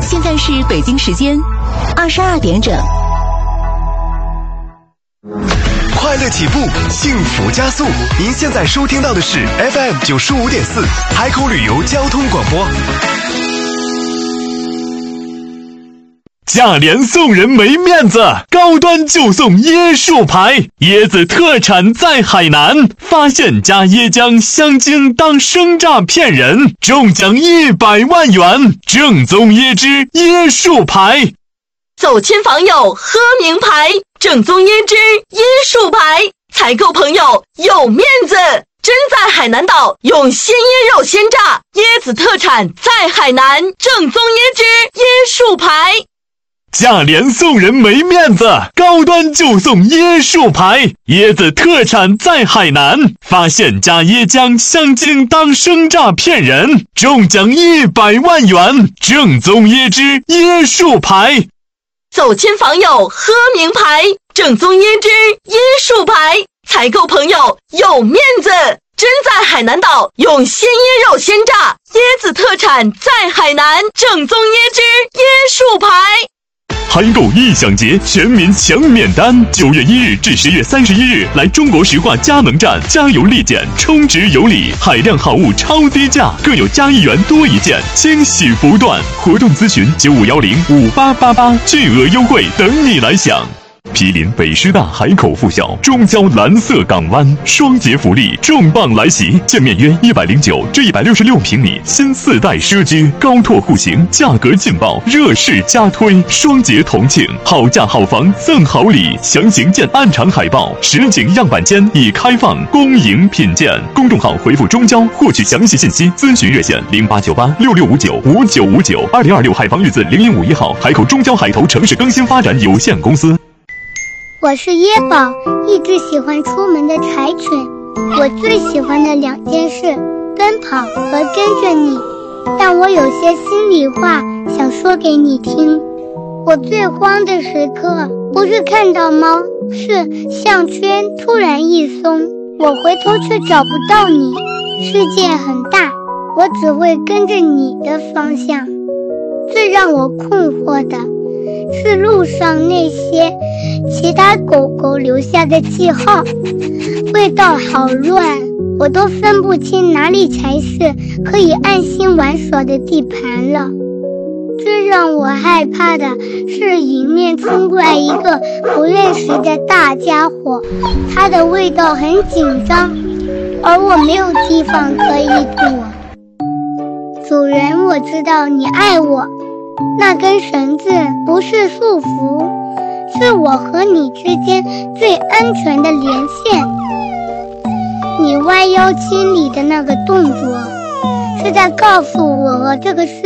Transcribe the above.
现在是北京时间22点整。 快乐起步，幸福加速。您现在收听到的是 FM 95.4海口旅游交通广播。 价廉送人没面子，高端就送椰树牌，椰子特产在海南，发现加椰浆香精当生榨骗人，中奖100万元，正宗椰汁椰树牌。 走亲访友喝名牌，正宗椰汁椰树牌，采购朋友有面子。真在海南岛用鲜椰肉鲜榨，椰子特产在海南，正宗椰汁椰树牌。 价廉送人没面子，高端就送椰树牌，椰子特产在海南，发现加椰浆香精当生榨骗人，中奖100万元，正宗椰汁椰树牌。 走亲访友喝名牌，正宗椰汁椰树牌，采购朋友有面子。真在海南岛用鲜椰肉鲜榨，椰子特产在海南，正宗椰汁椰树牌。 海购异享节全民抢免单，9月1日至10月31日来中国石化加盟站加油立减，充值有礼，海量好物超低价，更有加1元多一件，惊喜不断。活动咨询95105888，巨额优惠等你来享。毗邻北师大海口附小，中交蓝色港湾，双节福利重磅来袭，建面约109至166平米，新4代奢居，高拓户型，价格劲爆，热势加推，双节同庆，好价好房赠好礼，详情见暗场海报，实景样板间已开放，恭迎品鉴。公众号回复中交获取详细信息，咨询热线089866595959，2026海防日子0051号，海口中交海投城市更新发展有限公司。 我是椰宝，一直喜欢出门的柴犬。我最喜欢的2件事，奔跑和跟着你。但我有些心里话想说给你听。我最慌的时刻，不是看到猫，是项圈突然一松，我回头却找不到你。世界很大，我只会跟着你的方向。最让我困惑的是路上那些其他狗狗留下的记号，味道好乱，我都分不清哪里才是可以安心玩耍的地盘了。最让我害怕的是迎面冲过来一个不认识的大家伙，它的味道很紧张，而我没有地方可以躲。主人，我知道你爱我，那根绳子不是束缚，是我和你之间最安全的连线。你弯腰清理的那个动作，是在告诉我和这个世